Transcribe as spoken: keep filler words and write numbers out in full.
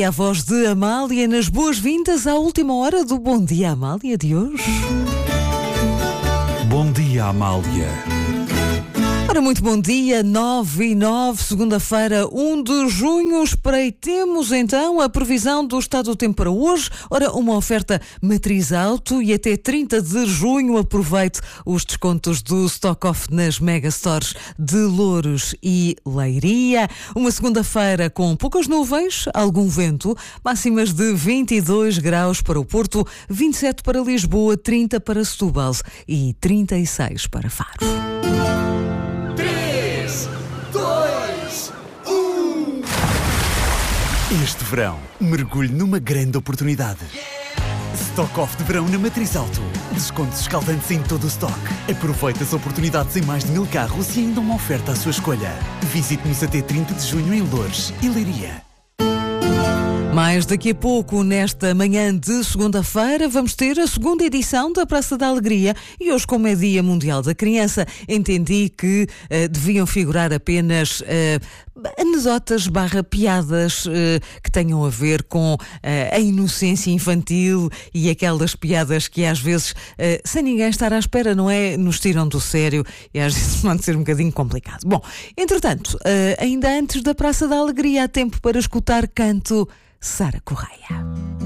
A voz de Amália nas boas-vindas à última hora do Bom Dia Amália de hoje. Bom dia, Amália. Ora, muito bom dia, nove e nove, segunda-feira, um de junho. Espreitemos então a previsão do estado do tempo para hoje. Ora, uma oferta Matriz Auto e até trinta de junho aproveite os descontos do Stock Off nas Megastores de Louros e Leiria. Uma segunda-feira com poucas nuvens, algum vento, máximas de vinte e dois graus para o Porto, vinte e sete para Lisboa, trinta para Setúbal e trinta e seis para Faro. Este verão, mergulhe numa grande oportunidade. Stock Off de verão na Matriz Auto. Descontos escaldantes em todo o stock. Aproveite as oportunidades em mais de mil carros e ainda uma oferta à sua escolha. Visite-nos até trinta de junho em Louros e Leiria. Mais daqui a pouco, nesta manhã de segunda-feira, vamos ter a segunda edição da Praça da Alegria e hoje, como é Dia Mundial da Criança, entendi que uh, deviam figurar apenas uh, anedotas barra piadas uh, que tenham a ver com uh, a inocência infantil e aquelas piadas que às vezes, uh, sem ninguém estar à espera, não é? Nos tiram do sério e às vezes pode ser um bocadinho complicado. Bom, entretanto, uh, ainda antes da Praça da Alegria, há tempo para escutar canto Sara Correia.